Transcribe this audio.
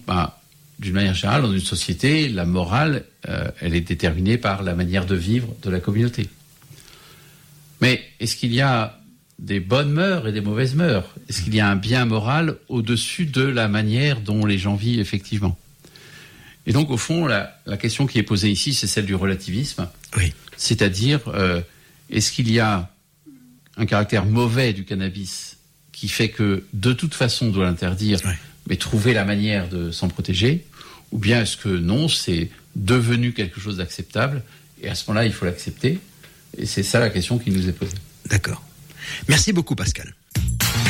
donc, d'une manière générale, dans une société, la morale, elle est déterminée par la manière de vivre de la communauté. Mais est-ce qu'il y a des bonnes mœurs et des mauvaises mœurs? Est-ce qu'il y a un bien moral au-dessus de la manière dont les gens vivent effectivement? Et donc, au fond, la question qui est posée ici, c'est celle du relativisme. Oui. C'est-à-dire, est-ce qu'il y a un caractère mauvais du cannabis qui fait que, de toute façon, on doit l'interdire, mais trouver la manière de s'en protéger? Ou bien est-ce que non, c'est devenu quelque chose d'acceptable, et à ce moment-là, il faut l'accepter? Et c'est ça la question qui nous est posée. D'accord. Merci beaucoup, Pascal.